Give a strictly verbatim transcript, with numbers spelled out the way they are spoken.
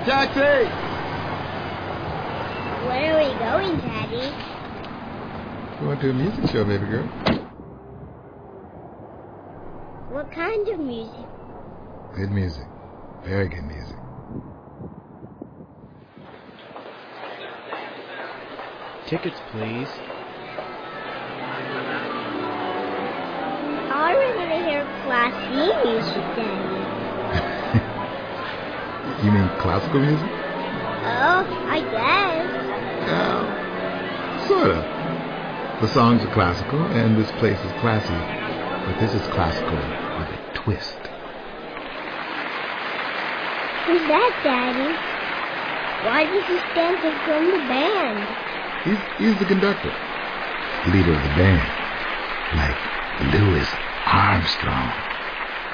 Taxi! Where are we going, Daddy? Going to a music show, baby girl. What kind of music? Good music. Very good music. Tickets, please. I want to hear classy music, Daddy. You mean classical music? Oh, I guess. Well, sort of. The songs are classical, and this place is classy. But this is classical with a twist. Who's that, Daddy? Why does he stand in front of the band? He's, he's the conductor. Leader of the band. Like Louis Armstrong.